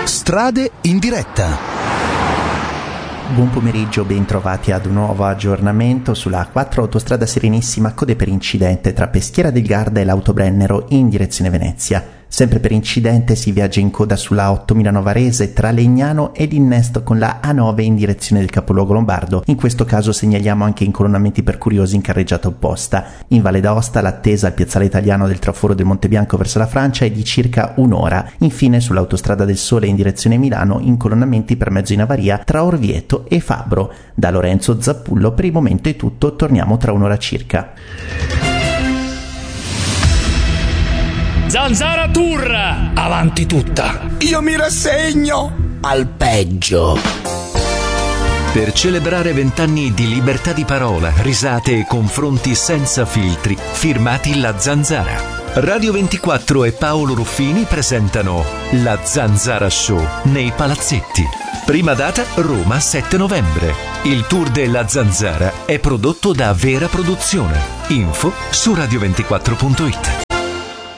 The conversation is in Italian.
Strade in diretta. Buon pomeriggio, ben trovati ad un nuovo aggiornamento sulla A4 Autostrada Serenissima, code per incidente tra Peschiera del Garda e l'Autobrennero in direzione Venezia. Sempre per incidente si viaggia in coda sulla 8000 Varese tra Legnano ed innesto con la A9 in direzione del capoluogo lombardo. In questo caso segnaliamo anche incolonnamenti per curiosi in carreggiata opposta. In Valle d'Aosta l'attesa al piazzale italiano del traforo del Monte Bianco verso la Francia è di circa un'ora. Infine sull'Autostrada del Sole in direzione Milano incolonnamenti per mezzo in avaria tra Orvieto e Fabro. Da Lorenzo Zappullo per il momento è tutto, torniamo tra un'ora circa. Zanzara Tour! Avanti tutta! Io mi rassegno al peggio. Per celebrare 20 anni di libertà di parola, risate e confronti senza filtri, firmati La Zanzara. Radio 24 e Paolo Ruffini presentano La Zanzara Show nei Palazzetti. Prima data Roma 7 novembre. Il tour della Zanzara è prodotto da Vera Produzione. Info su radio24.it.